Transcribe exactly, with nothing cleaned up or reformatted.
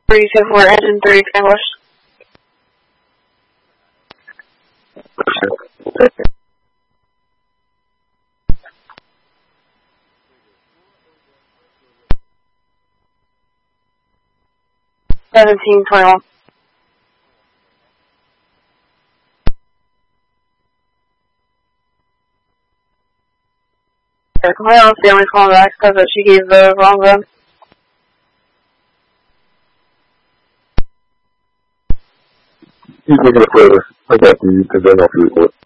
three two four, engine three, English. Seventeen twenty one. My own family's calling back because she gave the wrong run. He's looking at further. I got the conventional report.